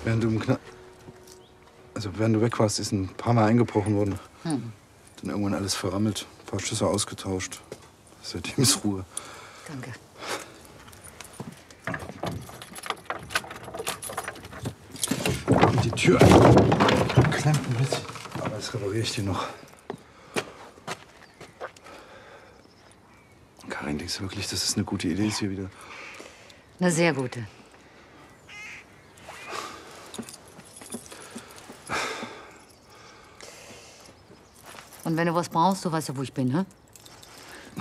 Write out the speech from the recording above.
Während du weg warst, ist ein paar Mal eingebrochen worden. Dann irgendwann alles verrammelt, ein paar Schlüssel ausgetauscht. Seitdem ist Ruhe. Danke. Und die Tür klemmt ein bisschen. Aber das repariere ich dir noch. Karin, denkst du wirklich, dass es eine gute Idee ist hier wieder? Eine sehr gute. Und wenn du was brauchst, du weißt ja, wo ich bin, hä?